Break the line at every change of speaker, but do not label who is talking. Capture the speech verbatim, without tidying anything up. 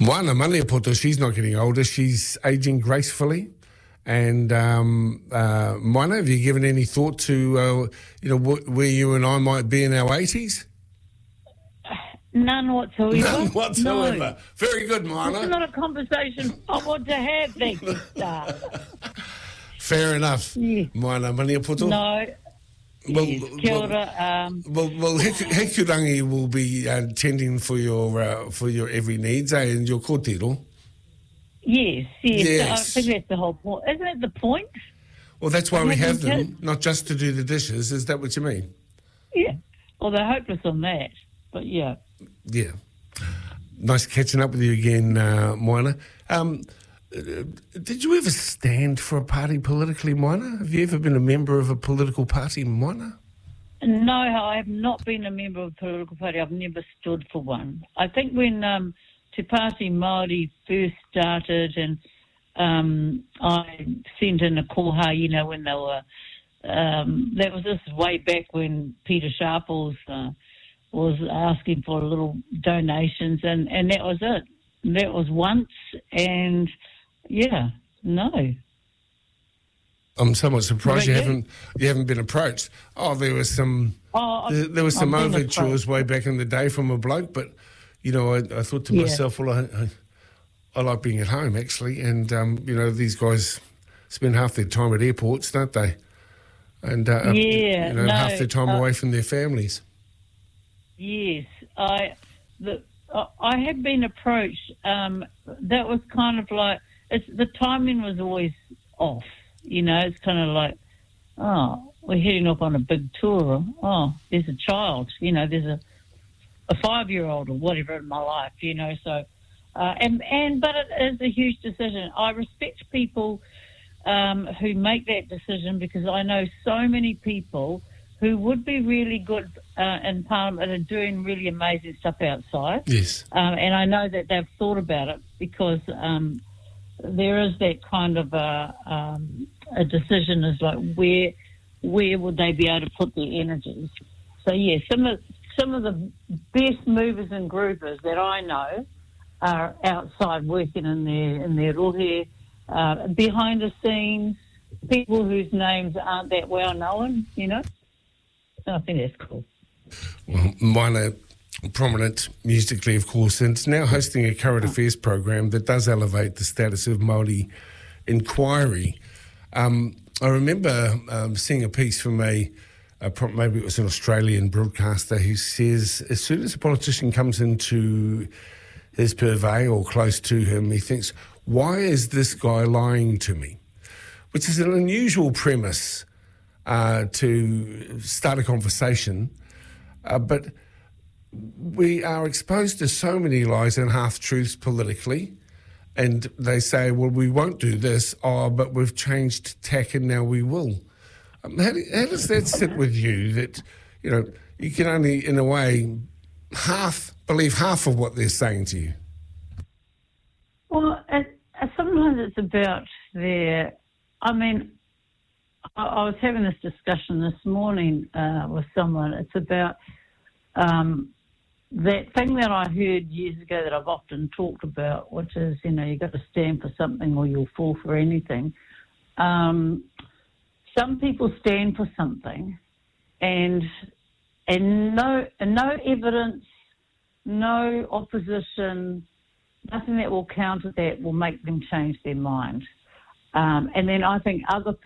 Moana Maniapoto, she's not getting older. She's aging gracefully. And um, uh, Moana, have you given any thought to, uh, you know, wh- where you and I might be in our eighties?
None whatsoever.
None whatsoever.
No.
Very good, Moana.
It's not a conversation I want to have, thank you, Star.
Fair enough.
Yeah.
Moana Maniapoto.
No.
Well,
Yes, kia ora,
well,
um,
well, well Heku, Hekurangi will be uh, tending for your uh, for your every needs, eh, and your kōtiro.
yes, yes,
Yes.
I think that's the whole point. Isn't it the point?
Well, that's why we have
Having
them, not just to do the dishes. Is that what you mean?
Yeah. Well, they're hopeless on that, but yeah.
Yeah. Nice catching up with you again, uh, Moana. Um, uh, did you ever stand for a party politically, Moana? Have you ever been a member of a political party, Moana?
No, I have not been a member of a political party. I've never stood for one. I think when um, Te Pāti Māori first started and um, I sent in a koha, you know, when they were, um, that was this way back when Peter Sharples uh, was asking for little donations, and, and that was it. That was once, and yeah, no.
I'm somewhat surprised you
Right, yeah.
haven't you haven't been approached. Oh, there was some
Oh,
there, there was some
I've been
overtures
approached.
way back in the day from a bloke, but you know, I, I thought to
Yeah.
myself, well, I, I, I like being at home actually, and um, you know, these guys spend half their time at airports, don't they? And uh,
Yeah,
you know,
no,
half their time
uh,
away from their families.
Yes, I the I I have been approached. Um, that was kind of like it's the timing was always off. You know, it's kind of like, oh, we're heading off on a big tour. Oh, there's a child. You know, there's a a five year old or whatever in my life. You know, so uh, and and but it is a huge decision. I respect people um, who make that decision because I know so many people who would be really good uh, in Parliament and are doing really amazing stuff outside.
Yes.
Um, and I know that they've thought about it because um, there is that kind of a, um, a decision is like where where would they be able to put their energies. So, yeah, some of, some of the best movers and groupers that I know are outside working in their, in their rohe, uh, behind the scenes, people whose names aren't that well known, you know. I think that's cool.
Well, mine are prominent musically, of course, and it's now hosting a current affairs program that does elevate the status of Māori inquiry. Um, I remember um, seeing a piece from a, a, pro- maybe it was an Australian broadcaster who says as soon as a politician comes into his purvey or close to him, he thinks, why is this guy lying to me? Which is an unusual premise Uh, to start a conversation, uh, but we are exposed to so many lies and half-truths politically, and they say, well, we won't do this, oh, but we've changed tack and now we will. Um, how, do, how does that sit with you, that, you know, you can only, in a way, half believe half of what they're saying to you?
Well, it, uh, sometimes it's about their, I mean, I, I was having this discussion this morning uh, with someone. It's about um, that thing that I heard years ago that I've often talked about, which is, you know, you've got to stand for something or you'll fall for anything. Um, some people stand for something and and no, and no evidence, no opposition, nothing that will counter that will make them change their mind. Um, and then I think other